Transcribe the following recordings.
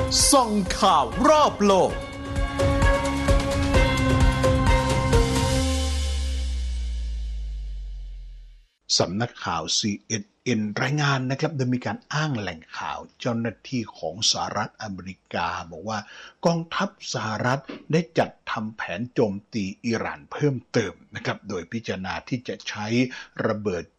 ส่องข่าวรอบโลกสำนักข่าว CNN รายงานนะครับโดยมีการอ้างแหล่งข่าวเจ้าหน้าที่ของสหรัฐอเมริกาบอกว่ากองทัพสหรัฐได้จัดทำแผนโจมตีอิหร่านเพิ่มเติมนะครับโดยพิจารณาที่จะใช้ระเบิด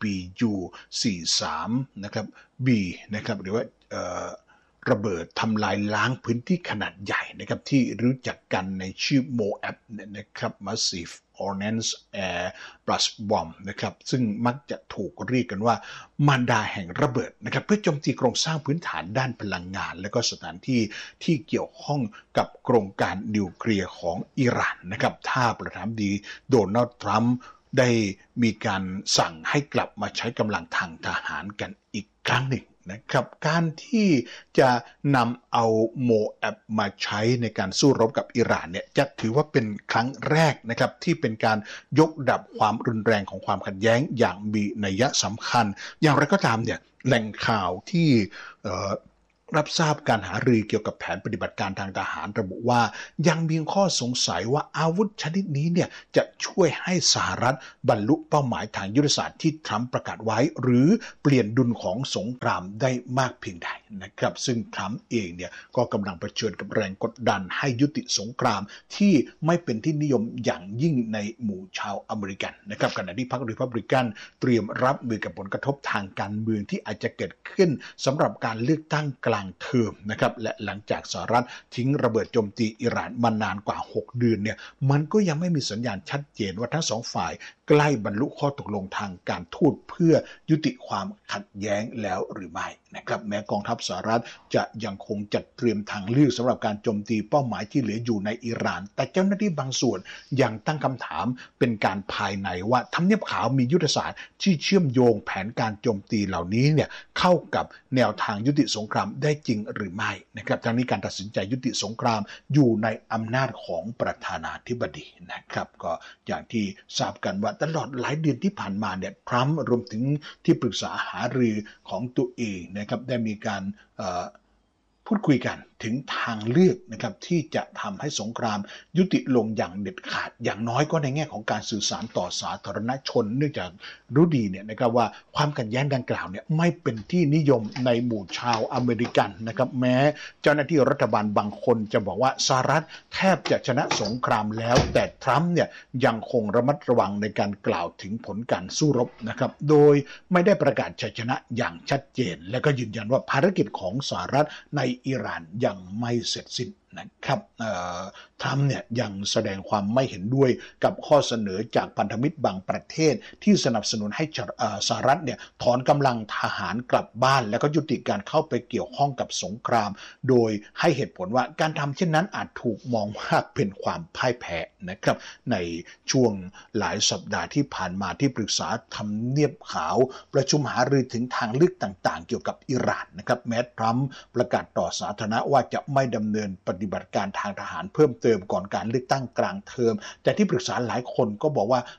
GBU-43 นะครับ B นะครับหรือว่าระเบิดทำลายล้างพื้นที่ขนาดใหญ่นะครับที่รู้จักกันในชื่อ MOAB นะครับ Massive Ordnance Air Blast Bomb นะครับซึ่งมักจะถูกเรียกกันว่ามารดาแห่งระเบิดนะครับเพื่อโจมตีโครงสร้างพื้นฐานด้านพลังงานและก็สถานที่ที่เกี่ยวข้องกับโครงการนิวเคลียร์ของอิหร่านนะครับถ้าประธานาธิบดีโดนัลด์ทรัมป์ได้มีการสั่งให้กลับมาใช้กำลังทางทหารกันอีกครั้งหนึ่งนะครับการที่จะนำเอาโมแอบมาใช้ในการสู้รบกับอิหร่านเนี่ยจะถือว่าเป็นครั้งแรกนะครับที่เป็นการยกระดับความรุนแรงของความขัดแย้งอย่างมีนัยสำคัญอย่างไรก็ตามเนี่ยแหล่งข่าวที่รับทราบการหารือเกี่ยวกับแผนปฏิบัติการทางทหารระบุว่ายังมีข้อสงสัยว่าอาวุธชนิดนี้เนี่ยจะช่วยให้สหรัฐบรรลุเป้าหมายทางยุทธศาสตร์ที่ทรัมป์ประกาศไว้หรือเปลี่ยนดุลของสงครามได้มากเพียงใดนะครับซึ่งทรัมป์เองเนี่ยก็กำลังเผชิญกับแรงกดดันให้ยุติสงครามที่ไม่เป็นที่นิยมอย่างยิ่งในหมู่ชาวอเมริกันนะครับขณะที่พรรครีพับลิกันเตรียมรับมือกับผลกระทบทางการเมืองที่อาจจะเกิดขึ้นสำหรับการเลือกตั้งกลางเทอมนะครับและหลังจากสหรัฐทิ้งระเบิดโจมตีอิหร่านมานานกว่า6 เดือนเนี่ยมันก็ยังไม่มีสัญญาณชัดเจนว่าทั้งสองฝ่ายใกล้บรรลุข้อตกลงทางการทูตเพื่อยุติความขัดแย้งแล้วหรือไม่นะครับแม้กองทัพสหรัฐจะยังคงจัดเตรียมทางเลือกสำหรับการโจมตีเป้าหมายที่เหลืออยู่ในอิหร่านแต่เจ้าหน้าที่บางส่วนยังตั้งคำถามเป็นการภายในว่าทำเนียบขาวมียุทธศาสตร์ที่เชื่อมโยงแผนการโจมตีเหล่านี้เนี่ยเข้ากับแนวทางยุติสงครามได้จริงหรือไม่นะครับทั้งนี้การตัดสินใจยุติสงครามอยู่ในอำนาจของประธานาธิบดีนะครับก็อย่างที่ทราบกันว่าตลอดหลายเดือนที่ผ่านมาเนี่ยทรัมป์รวมถึงที่ปรึกษาหารือของตัวเองนะครับได้มีการพูดคุยกันถึงทางเลือกนะครับที่จะทำให้สงครามยุติลงอย่างเด็ดขาดอย่างน้อยก็ในแง่ของการสื่อสารต่อสาธารณชนเนื่องจากรู้ดีเนี่ยนะครับว่าความขัดแย้งดังกล่าวเนี่ยไม่เป็นที่นิยมในหมู่ชาวอเมริกันนะครับแม้เจ้าหน้าที่รัฐบาลบางคนจะบอกว่าสหรัฐแทบจะชนะสงครามแล้วแต่ทรัมป์เนี่ยยังคงระมัดระวังในการกล่าวถึงผลการสู้รบนะครับโดยไม่ได้ประกาศชัยชนะอย่างชัดเจนและก็ยืนยันว่าภารกิจของสหรัฐในอิหร่านยังไม่เสร็จสิ้นนะครับทรัมป์เนี่ยยังแสดงความไม่เห็นด้วยกับข้อเสนอจากพันธมิตรบางประเทศที่สนับสนุนให้สหรัฐเนี่ยถอนกำลังทหารกลับบ้านแล้วก็ยุติการเข้าไปเกี่ยวข้องกับสงครามโดยให้เหตุผลว่าการทำเช่นนั้นอาจถูกมองว่าเป็นความพ่ายแพ้นะครับในช่วงหลายสัปดาห์ที่ผ่านมาที่ปรึกษาทำเนียบขาวประชุมหารือถึงทางเลือกต่างๆเกี่ยวกับอิหร่านนะครับแม้ทรัมป์ประกาศต่อสาธารณะว่าจะไม่ดำเนินปฏิบัติการทางทหารเพิ่มเติมก่อนการเลือกตั้งกลางเทอมแต่ที่ปรึกษาหลายคนก็บอกว่า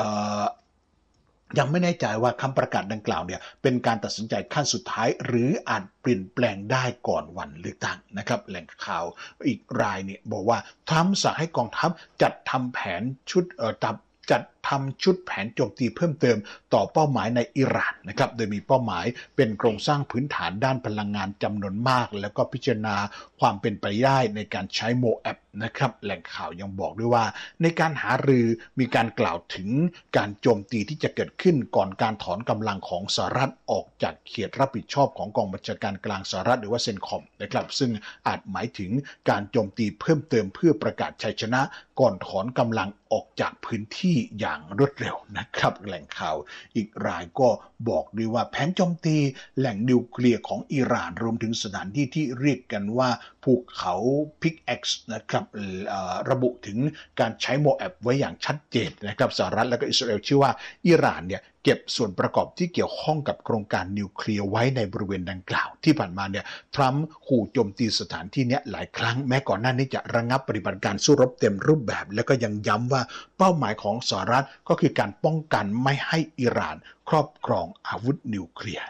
ยังไม่แน่ใจว่าคำประกาศดังกล่าวเนี่ยเป็นการตัดสินใจขั้นสุดท้ายหรืออาจเปลี่ยนแปลงได้ก่อนวันเลือกตั้งนะครับแหล่งข่าวอีกรายเนี่ยบอกว่าทรัมป์สั่งให้กองทัพจัดทำแผนชุดจัดทำชุดแผนโจมตีเพิ่มเติมต่อเป้าหมายในอิหร่านนะครับโดยมีเป้าหมายเป็นโครงสร้างพื้นฐานด้านพลังงานจำนวนมากแล้วก็พิจารณาความเป็นไปได้ในการใช้โมแอปนะครับแหล่งข่าวยังบอกด้วยว่าในการหารือมีการกล่าวถึงการโจมตีที่จะเกิดขึ้นก่อนการถอนกำลังของสหรัฐออกจากเขตรับผิดชอบของกองบัญชาการกลางสหรัฐหรือว่าเซนคอมนะครับซึ่งอาจหมายถึงการโจมตีเพิ่มเติมเพื่อประกาศชัยชนะก่อนถอนกำลังออกจากพื้นที่อย่างรวดเร็วนะครับแหล่งข่าวอีกรายก็บอกด้วยว่าแผนโจมตีแหล่งนิวเคลียร์ของอิหร่านรวมถึงสถานที่ที่เรียกกันว่าภูเขาพิกแอ็กซ์นะครับระบุถึงการใช้โมแอปไว้อย่างชัดเจนนะครับสหรัฐและก็อิสราเอลเชื่อว่าอิหร่านเนี่ยเก็บส่วนประกอบที่เกี่ยวข้องกับโครงการนิวเคลียร์ไว้ในบริเวณดังกล่าวที่ผ่านมาเนี่ยทรัมป์ขู่โจมตีสถานที่นี้หลายครั้งแม้ก่อนหน้านี้จะระงับปฏิบัติการสู้รบเต็มรูปแบบแล้วก็ยังย้ำว่าเป้าหมายของสหรัฐก็คือการป้องกันไม่ให้อิหร่านครอบครองอาวุธนิวเคลียร์นะครับ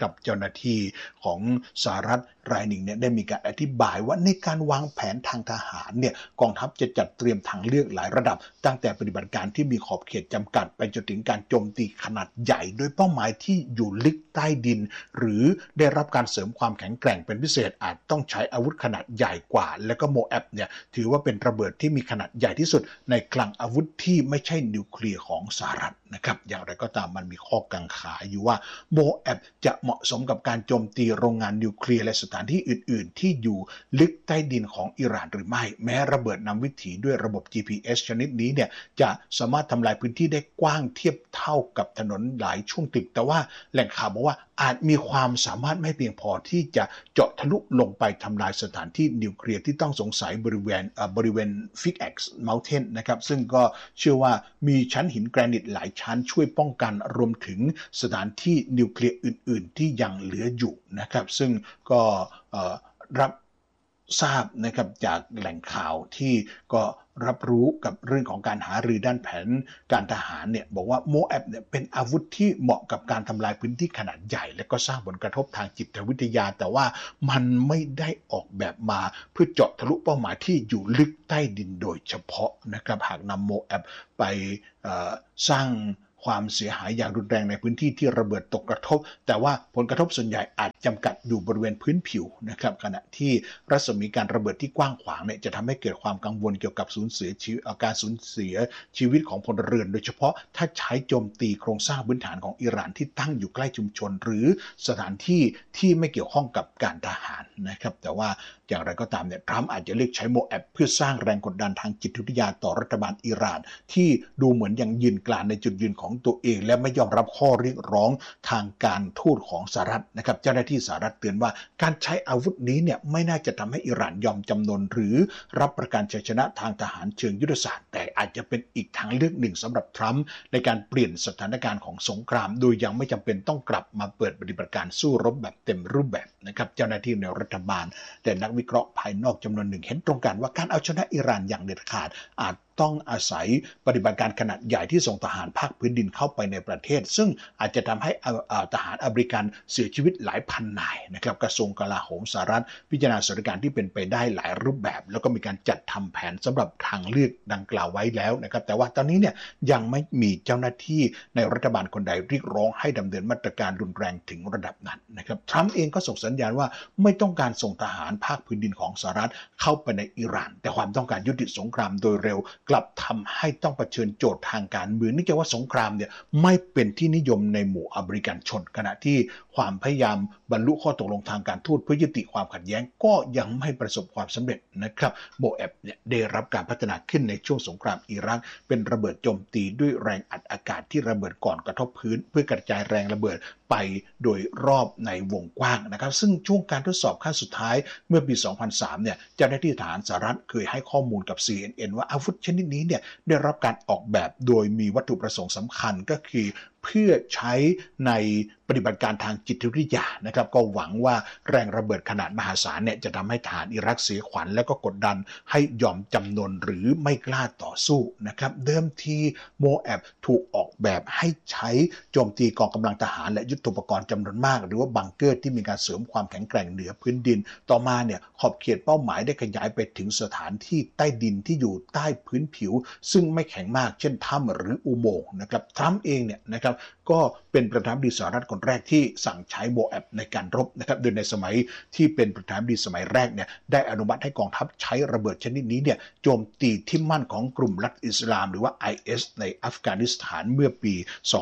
นะครับเจ้าหน้าที่ของสหรัฐรายหนึ่งเนี่ยได้มีการอธิบายว่าในการวางแผนทางทหารเนี่ยกองทัพจะจัดเตรียมทางเลือกหลายระดับตั้งแต่ปฏิบัติการที่มีขอบเขตจำกัดไปจนถึงการโจมตีขนาดใหญ่โดยเป้าหมายที่อยู่ลึกใต้ดินหรือได้รับการเสริมความแข็งแกร่งเป็นพิเศษอาจต้องใช้อาวุธขนาดใหญ่กว่าและก็โมแอบเนี่ยถือว่าเป็นระเบิดที่มีขนาดใหญ่ที่สุดในคลังอาวุธที่ไม่ใช่นิวเคลียร์ของสหรัฐนะครับอย่างไรก็ตามมันมีข้อกังขาอยู่ว่าโมแอบจะเหมาะสมกับการโจมตีโรงงานนิวเคลียร์และสถานที่อื่นๆที่อยู่ลึกใต้ดินของอิหร่านหรือไม่แม้ระเบิดนำวิถีด้วยระบบ GPS ชนิดนี้เนี่ยจะสามารถทำลายพื้นที่ได้กว้างเทียบเท่ากับถนนหลายช่วงตึกแต่ว่าแหล่งข่าวบอกว่าอาจมีความสามารถไม่เพียงพอที่จะเจาะทะลุลงไปทำลายสถานที่นิวเคลียร์ที่ต้องสงสัยบริเวณฟิกแอ็กซ์เมลเทนนะครับซึ่งก็เชื่อว่ามีชั้นหินแกรนิตหลายชั้นช่วยป้องกันรวมถึงสถานที่นิวเคลียร์อื่นๆที่ยังเหลืออยู่นะครับซึ่งก็รับทราบนะครับจากแหล่งข่าวที่ก็รับรู้กับเรื่องของการหารือด้านแผนการทหารเนี่ยบอกว่าโมแอบเนี่ยเป็นอาวุธที่เหมาะกับการทำลายพื้นที่ขนาดใหญ่และก็สร้างผลกระทบทางจิตวิทยาแต่ว่ามันไม่ได้ออกแบบมาเพื่อเจาะทะลุเป้าหมายที่อยู่ลึกใต้ดินโดยเฉพาะนะครับหากนำโมแอบไปสร้างความเสียหายอย่างรุนแรงในพื้นที่ที่ระเบิดตกกระทบแต่ว่าผลกระทบส่วนใหญ่อาจจำกัดอยู่บริเวณพื้นผิวนะครับขณะที่รัศมีการระเบิดที่กว้างขวางเนี่ยจะทำให้เกิดความกังวลเกี่ยวกับการสูญเสียชีวิตของพลเรือนโดยเฉพาะถ้าใช้โจมตีโครงสร้างพื้นฐานของอิหร่านที่ตั้งอยู่ใกล้ชุมชนหรือสถานที่ที่ไม่เกี่ยวข้องกับการทหารนะครับแต่ว่าอย่างไรก็ตามเนี่ยทรัมป์อาจจะเลือกใช้โมแอบเพื่อสร้างแรงกดดันทางจิตวิทยาต่อรัฐบาลอิหร่านที่ดูเหมือนยังยืนกรานในจุดยืนของตัวเองและไม่ยอมรับข้อเรียกร้องทางการทูตของสหรัฐนะครับเจ้าหน้าที่สหรัฐเตือนว่าการใช้อาวุธนี้เนี่ยไม่น่าจะทำให้อิหร่านยอมจำนนหรือรับประกันชัยชนะทางทหารเชิงยุทธศาสตร์แต่อาจจะเป็นอีกทางเลือกหนึ่งสำหรับทรัมป์ในการเปลี่ยนสถานการณ์ของสงครามโดยยังไม่จำเป็นต้องกลับมาเปิดปฏิบัติการสู้รบแบบเต็มรูปแบบนะครับเจ้าหน้าที่ในรัฐบาลแต่นักวิเคราะห์ภายนอกจำนวนหนึ่งเห็นตรงกันว่าการเอาชนะอิหร่านอย่างเด็ดขาดอาจต้องอาศัยปฏิบัติการขนาดใหญ่ที่ส่งทหารภาคพื้นดินเข้าไปในประเทศซึ่งอาจจะทำให้ทหารอเมริกันเสียชีวิตหลายพันนายนะครับกระทรวงกลาโหมสหรัฐพิจารณาสถานการณ์ที่เป็นไปได้หลายรูปแบบแล้วก็มีการจัดทำแผนสำหรับทางเลือกดังกล่าวไว้แล้วนะครับแต่ว่าตอนนี้เนี่ยยังไม่มีเจ้าหน้าที่ในรัฐบาลคนใดเรียกร้องให้ดำเนินมาตรการรุนแรงถึงระดับนั้นนะครับทรัมป์เองก็ส่งสัญญาณว่าไม่ต้องการส่งทหารภาคพื้นดินของสหรัฐเข้าไปในอิหร่านแต่ความต้องการยุติสงครามโดยเร็วกลับทำให้ต้องเผชิญโจทย์ทางการเมืองเนื่องจากว่าสงครามเนี่ยไม่เป็นที่นิยมในหมู่อเมริกันชนขณะที่ความพยายามบรรลุข้อตกลงทางการทูตเพื่อยุติความขัดแย้งก็ยังไม่ประสบความสำเร็จนะครับโมแอบเนี่ยได้รับการพัฒนาขึ้นในช่วงสงครามอิรักเป็นระเบิดโจมตีด้วยแรงอัดอากาศที่ระเบิดก่อนกระทบพื้นเพื่อกระจายแรงระเบิดไปโดยรอบในวงกว้างนะครับซึ่งช่วงการทดสอบขั้นสุดท้ายเมื่อปี 2003 เนี่ยเจ้าหน้าที่ทหารสหรัฐเคยให้ข้อมูลกับ CNN ว่าอาวุธชนิดนี้เนี่ยได้รับการออกแบบโดยมีวัตถุประสงค์สำคัญก็คือเพื่อใช้ในปฏิบัติการทางจิตวิทยานะครับก็หวังว่าแรงระเบิดขนาดมหาศาลเนี่ยจะทำให้ทหารอิรักเสียขวัญและก็กดดันให้ยอมจำนนหรือไม่กล้าต่อสู้นะครับเดิมทีโมแอบถูกออกแบบให้ใช้โจมตีกองกำลังทหารและยุทโธปกรณ์จำนวนมากหรือว่าบังเกอร์ที่มีการเสริมความแข็งแกร่งเหนือพื้นดินต่อมาเนี่ยขอบเขตเป้าหมายได้ขยายไปถึงสถานที่ใต้ดินที่อยู่ใต้พื้นผิวซึ่งไม่แข็งมากเช่นถ้ำหรืออุโมงค์นะครับทรัมป์เองเนี่ยนะครับก็เป็นประธานาธิบดีสหรัฐคนแรกที่สั่งใช้โมแอบในการรบนะครับโดยในสมัยที่เป็นประธานาธิบดีสมัยแรกเนี่ยได้อนุมัติให้กองทัพใช้ระเบิดชนิดนี้เนี่ยโจมตีที่มั่นของกลุ่มรัฐอิสลามหรือว่า IS ในอัฟกานิสถานเมื่อปี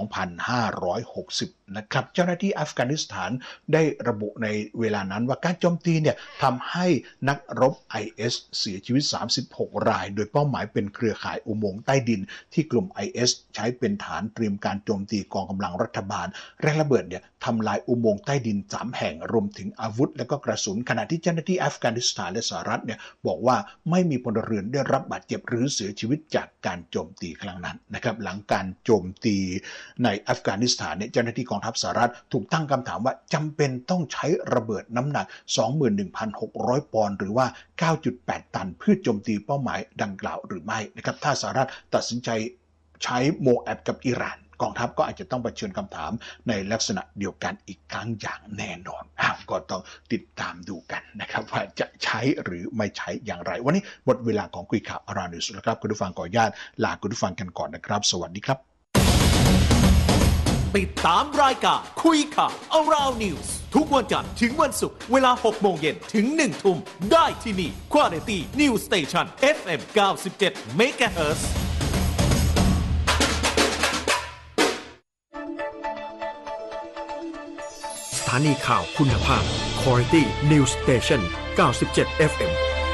2560 นะครับเจ้าหน้าที่อัฟกานิสถานได้ระบุในเวลานั้นว่าการโจมตีเนี่ยทำให้นักรบ IS เสียชีวิต 36 รายโดยเป้าหมายเป็นเครือข่ายอุโมงค์ใต้ดินที่กลุ่ม IS ใช้เป็นฐานเตรียมการโจมตีกองกำลังรัฐบาลแรงระเบิดเนี่ยทำลายอุโมงค์ใต้ดิน3แห่งรวมถึงอาวุธและก็กระสุนขณะที่เจ้าหน้าที่อัฟกานิสถานและสหรัฐเนี่ยบอกว่าไม่มีพลเรือนได้รับบาดเจ็บหรือเสียชีวิตจากการโจมตีครั้งนั้นนะครับหลังการโจมตีในอัฟกานิสถานเนี่ยเจ้าหน้าที่กองทัพสหรัฐถูกตั้งคำถามว่าจำเป็นต้องใช้ระเบิดน้ำหนัก 21,600 ปอนด์หรือว่า 9.8 ตันเพื่อโจมตีเป้าหมายดังกล่าวหรือไม่นะครับถ้าสหรัฐตัดสินใจใช้โมแอบกับอิหร่านกองทัพก็อาจจะต้องเผชิญคำถามในลักษณะเดียวกันอีกครั้งอย่างแน่นอนก็ต้องติดตามดูกันนะครับว่าจะใช้หรือไม่ใช้อย่างไรวันนี้หมดเวลาของคุยข่าวอารานิวส์แล้วครับคุณผู้ฟังขออนุญาตลาคุณผู้ฟังกันก่อนนะครับสวัสดีครับติดตามรายการคุยข่าว Around News ทุกวันจันทร์ถึงวันศุกร์เวลา 6 โมงเย็นถึง 1 ทุ่มได้ที่นี่ Quality News Station FM 97 MHz สถานีข่าวคุณภาพ Quality News Station 97 FM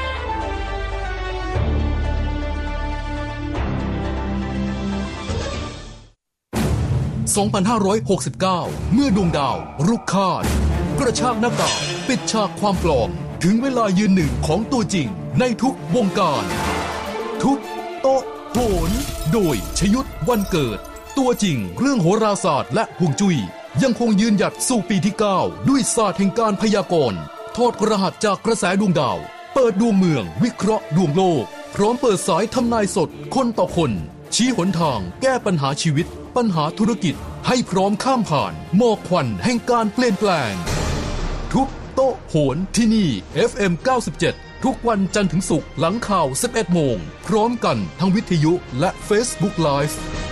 2569 เมื่อดวงดาวรุกคาดกระชากหน้ากากปิดฉากความปลอมถึงเวลายืนหนึ่งของตัวจริงในทุกวงการทุกโต๊ะโหนโดยชยุทธวันเกิดตัวจริงเรื่องโหราศาสตร์และฮวงจุ้ยยังคงยืนหยัดสู่ปีที่ 9 ด้วยศาสตร์แห่งการพยากรณ์ถอดรหัสจากกระแสดวงดาวเปิดดวงเมืองวิเคราะห์ดวงโลกพร้อมเปิดสายทำนายสดคนต่อคนชี้หนทางแก้ปัญหาชีวิตปัญหาธุรกิจให้พร้อมข้ามผ่านหมอกควันแห่งการเปลี่ยนแปลงทุกโต๊ะโหนที่นี่ FM 97 ทุกวันจันทร์ถึงศุกร์หลังข่าว 11 โมงพร้อมกันทั้งวิทยุและ Facebook Live